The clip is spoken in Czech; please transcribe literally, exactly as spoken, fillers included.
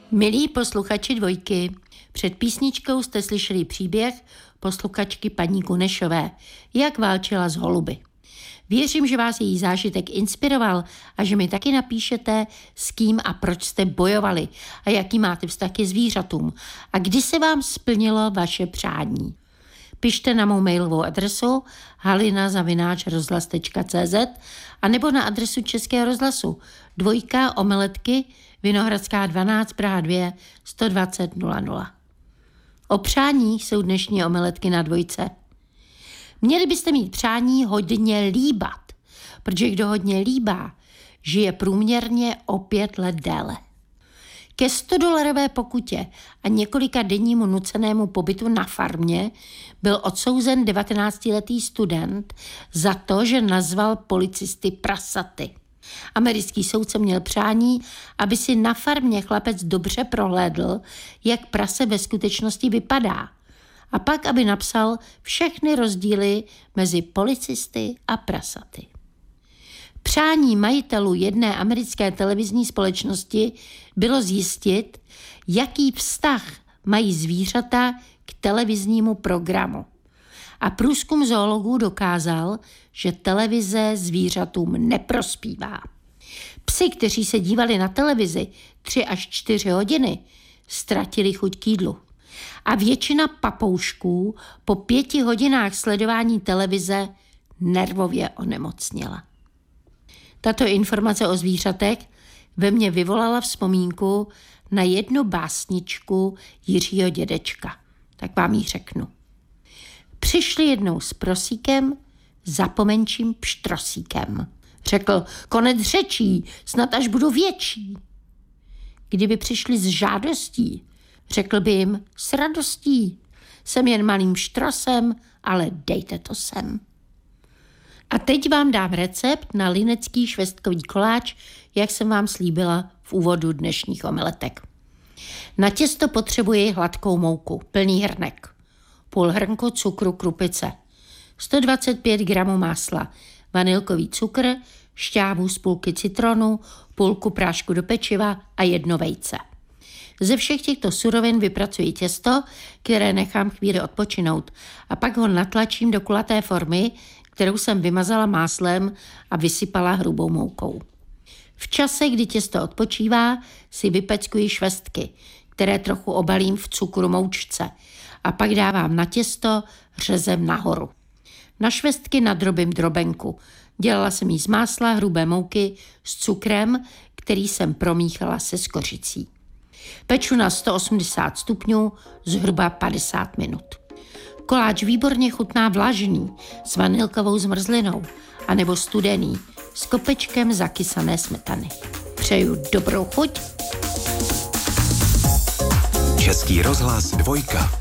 Milí posluchači Dvojky, před písničkou jste slyšeli příběh posluchačky paní Kunešové, jak válčila s holuby. Věřím, že vás její zážitek inspiroval a že mi taky napíšete, s kým a proč jste bojovali a jaký máte vztah ke zvířatům a kdy se vám splnilo vaše přání. Pište na mou mailovou adresu halina zavináč rozhlas tečka cé zet a nebo na adresu Českého rozhlasu Dvojka Omeletky Vinohradská dvanáct Praha dva sto dvacet nula nula. O přání jsou dnešní omeletky na Dvojce. Měli byste mít přání hodně líbat, protože kdo hodně líbá, žije průměrně o pět let déle. Ke sto dolarové pokutě a několika dennímu nucenému pobytu na farmě byl odsouzen devatenáctiletý student za to, že nazval policisty prasaty. Americký soudce měl přání, aby si na farmě chlapec dobře prohlédl, jak prase ve skutečnosti vypadá. A pak, aby napsal všechny rozdíly mezi policisty a prasaty. Přání majitelů jedné americké televizní společnosti bylo zjistit, jaký vztah mají zvířata k televiznímu programu. A průzkum zoologů dokázal, že televize zvířatům neprospívá. Psi, kteří se dívali na televizi tři až čtyři hodiny, ztratili chuť k jídlu. A většina papoušků po pěti hodinách sledování televize nervově onemocněla. Tato informace o zvířatech ve mně vyvolala vzpomínku na jednu básničku Jiřího Dědečka. Tak vám ji řeknu. Přišli jednou s prosíkem za pomenčím pštrosíkem. Řekl, konec řečí, snad až budu větší. Kdyby přišli s žádostí, řekl by jim s radostí. Jsem jen malým štrosem, ale dejte to sem. A teď vám dám recept na linecký švestkový koláč, jak jsem vám slíbila v úvodu dnešních omeletek. Na těsto potřebuji hladkou mouku, plný hrnek, půl hrnku cukru krupice, sto dvacet pět gramů másla, vanilkový cukr, šťávu z půlky citronu, půlku prášku do pečiva a jedno vejce. Ze všech těchto surovin vypracuji těsto, které nechám chvíli odpočinout a pak ho natlačím do kulaté formy, kterou jsem vymazala máslem a vysypala hrubou moukou. V čase, kdy těsto odpočívá, si vypeckuji švestky, které trochu obalím v cukru moučce a pak dávám na těsto řezem nahoru. Na švestky nadrobím drobenku. Dělala jsem jí z másla, hrubé mouky s cukrem, který jsem promíchala se skořicí. Peču na sto osmdesát stupňů zhruba padesát minut. Koláč výborně chutná vlažný s vanilkovou zmrzlinou anebo studený s kopečkem zakysané smetany. Přeju dobrou chuť. Český rozhlas Dvojka.